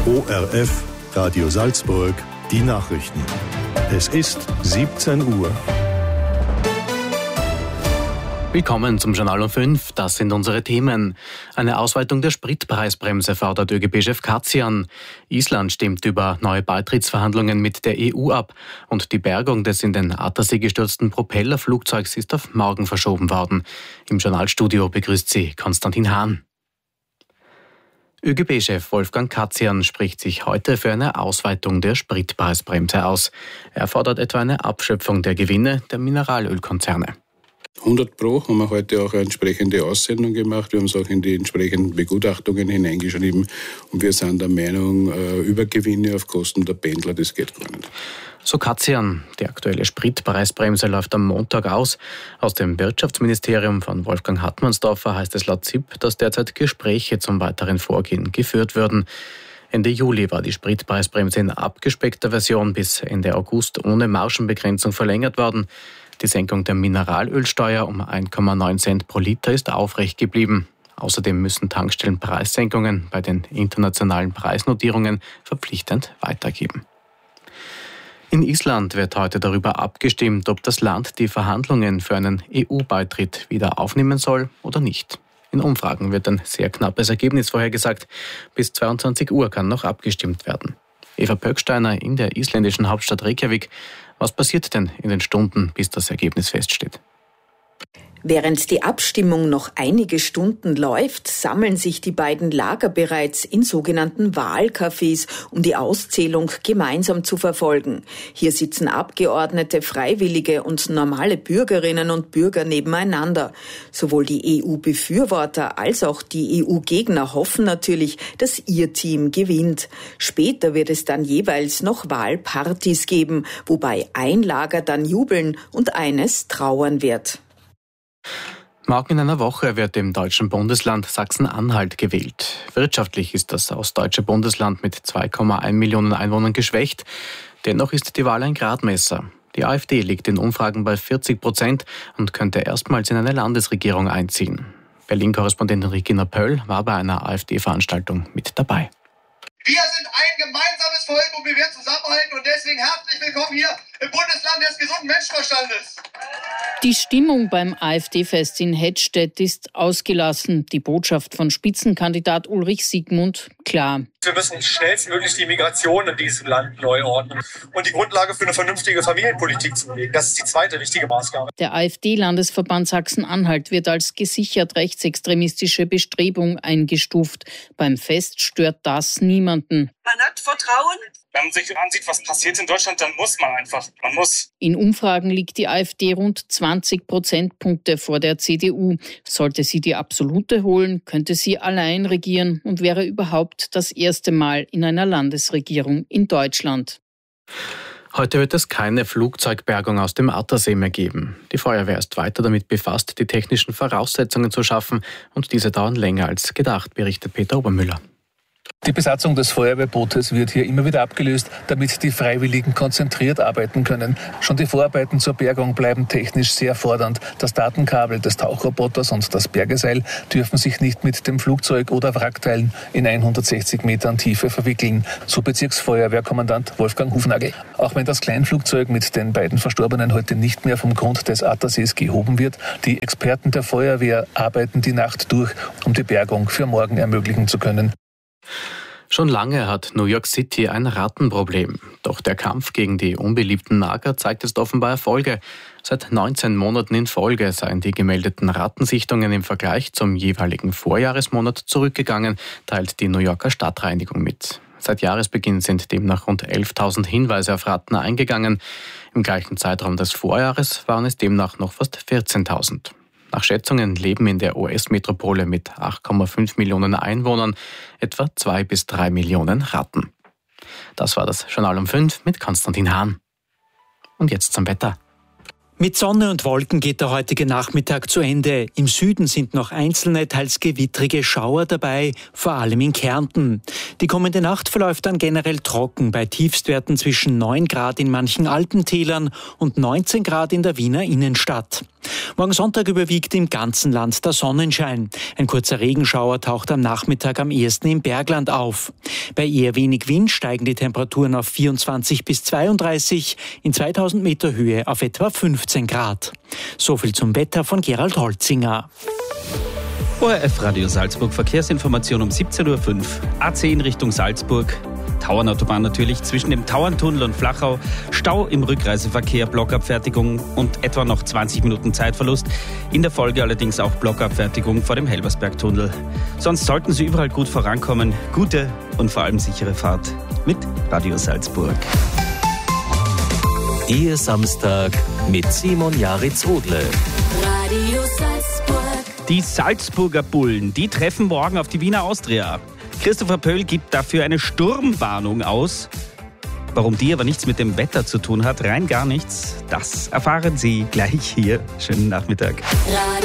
ORF, Radio Salzburg, die Nachrichten. Es ist 17 Uhr. Willkommen zum Journal um 5. Das sind unsere Themen. Eine Ausweitung der Spritpreisbremse fordert ÖGB-Chef Kaczian. Island stimmt über neue Beitrittsverhandlungen mit der EU ab. Und die Bergung des in den Attersee gestürzten Propellerflugzeugs ist auf morgen verschoben worden. Im Journalstudio begrüßt sie Konstantin Hahn. ÖGB-Chef Wolfgang Kaczian spricht sich heute für eine Ausweitung der Spritpreisbremse aus. Er fordert etwa eine Abschöpfung der Gewinne der Mineralölkonzerne. 100% haben wir heute auch eine entsprechende Aussendung gemacht. Wir haben es auch in die entsprechenden Begutachtungen hineingeschrieben. Und wir sind der Meinung, Übergewinne auf Kosten der Pendler, das geht gar nicht. So Kaczian. Die aktuelle Spritpreisbremse läuft am Montag aus. Aus dem Wirtschaftsministerium von Wolfgang Hartmannsdorfer heißt es laut ZIP, dass derzeit Gespräche zum weiteren Vorgehen geführt würden. Ende Juli war die Spritpreisbremse in abgespeckter Version bis Ende August ohne Margenbegrenzung verlängert worden. Die Senkung der Mineralölsteuer um 1,9 Cent pro Liter ist aufrecht geblieben. Außerdem müssen Tankstellen Preissenkungen bei den internationalen Preisnotierungen verpflichtend weitergeben. In Island wird heute darüber abgestimmt, ob das Land die Verhandlungen für einen EU-Beitritt wieder aufnehmen soll oder nicht. In Umfragen wird ein sehr knappes Ergebnis vorhergesagt. Bis 22 Uhr kann noch abgestimmt werden. Eva Pöcksteiner in der isländischen Hauptstadt Reykjavik. Was passiert denn in den Stunden, bis das Ergebnis feststeht? Während die Abstimmung noch einige Stunden läuft, sammeln sich die beiden Lager bereits in sogenannten Wahlcafés, um die Auszählung gemeinsam zu verfolgen. Hier sitzen Abgeordnete, Freiwillige und normale Bürgerinnen und Bürger nebeneinander. Sowohl die EU-Befürworter als auch die EU-Gegner hoffen natürlich, dass ihr Team gewinnt. Später wird es dann jeweils noch Wahlpartys geben, wobei ein Lager dann jubeln und eines trauern wird. Morgen in einer Woche wird im deutschen Bundesland Sachsen-Anhalt gewählt. Wirtschaftlich ist das ostdeutsche Bundesland mit 2,1 Millionen Einwohnern geschwächt. Dennoch ist die Wahl ein Gradmesser. Die AfD liegt in Umfragen bei 40% und könnte erstmals in eine Landesregierung einziehen. Berlin-Korrespondentin Regina Pöll war bei einer AfD-Veranstaltung mit dabei. Wir sind ein gemeinsames Volk und wir werden zusammenhalten und deswegen herzlich willkommen hier im Bundesland des gesunden Menschenverstandes. Die Stimmung beim AfD-Fest in Hettstedt ist ausgelassen. Die Botschaft von Spitzenkandidat Ulrich Siegmund klar. Wir müssen schnellstmöglich die Migration in diesem Land neu ordnen und die Grundlage für eine vernünftige Familienpolitik zu legen. Das ist die zweite wichtige Maßgabe. Der AfD-Landesverband Sachsen-Anhalt wird als gesichert rechtsextremistische Bestrebung eingestuft. Beim Fest stört das niemanden. Man hat Vertrauen. Wenn man sich ansieht, was passiert in Deutschland, dann muss man einfach. Man muss. In Umfragen liegt die AfD rund 20 Prozentpunkte vor der CDU. Sollte sie die absolute holen, könnte sie allein regieren und wäre überhaupt das erste Mal in einer Landesregierung in Deutschland. Heute wird es keine Flugzeugbergung aus dem Attersee mehr geben. Die Feuerwehr ist weiter damit befasst, die technischen Voraussetzungen zu schaffen, und diese dauern länger als gedacht, berichtet Peter Obermüller. Die Besatzung des Feuerwehrbootes wird hier immer wieder abgelöst, damit die Freiwilligen konzentriert arbeiten können. Schon die Vorarbeiten zur Bergung bleiben technisch sehr fordernd. Das Datenkabel des Tauchroboters und das Bergeseil dürfen sich nicht mit dem Flugzeug oder Wrackteilen in 160 Metern Tiefe verwickeln, so Bezirksfeuerwehrkommandant Wolfgang Hufnagel. Auch wenn das Kleinflugzeug mit den beiden Verstorbenen heute nicht mehr vom Grund des Attersees gehoben wird, die Experten der Feuerwehr arbeiten die Nacht durch, um die Bergung für morgen ermöglichen zu können. Schon lange hat New York City ein Rattenproblem. Doch der Kampf gegen die unbeliebten Nager zeigt jetzt offenbar Erfolge. Seit 19 Monaten in Folge seien die gemeldeten Rattensichtungen im Vergleich zum jeweiligen Vorjahresmonat zurückgegangen, teilt die New Yorker Stadtreinigung mit. Seit Jahresbeginn sind demnach rund 11.000 Hinweise auf Ratten eingegangen. Im gleichen Zeitraum des Vorjahres waren es demnach noch fast 14.000. Nach Schätzungen leben in der US-Metropole mit 8,5 Millionen Einwohnern etwa 2 bis 3 Millionen Ratten. Das war das Journal um 5 mit Konstantin Hahn. Und jetzt zum Wetter. Mit Sonne und Wolken geht der heutige Nachmittag zu Ende. Im Süden sind noch einzelne, teils gewittrige Schauer dabei, vor allem in Kärnten. Die kommende Nacht verläuft dann generell trocken bei Tiefstwerten zwischen 9 Grad in manchen Alpentälern und 19 Grad in der Wiener Innenstadt. Morgen Sonntag überwiegt im ganzen Land der Sonnenschein. Ein kurzer Regenschauer taucht am Nachmittag am ehesten im Bergland auf. Bei eher wenig Wind steigen die Temperaturen auf 24 bis 32, in 2000 Meter Höhe auf etwa 15 Grad. Soviel zum Wetter von Gerald Holzinger. ORF Radio Salzburg, Verkehrsinformation um 17.05 Uhr. A10 Richtung Salzburg. Tauernautobahn natürlich zwischen dem Tauerntunnel und Flachau. Stau im Rückreiseverkehr, Blockabfertigung und etwa noch 20 Minuten Zeitverlust. In der Folge allerdings auch Blockabfertigung vor dem Helversbergtunnel. Sonst sollten Sie überall gut vorankommen. Gute und vor allem sichere Fahrt mit Radio Salzburg. Ihr Samstag mit Simon Jaritz-Rodle. Radio Salzburg. Die Salzburger Bullen, die treffen morgen auf die Wiener Austria. Christopher Pöll gibt dafür eine Sturmwarnung aus. Warum die aber nichts mit dem Wetter zu tun hat, rein gar nichts, das erfahren Sie gleich hier. Schönen Nachmittag.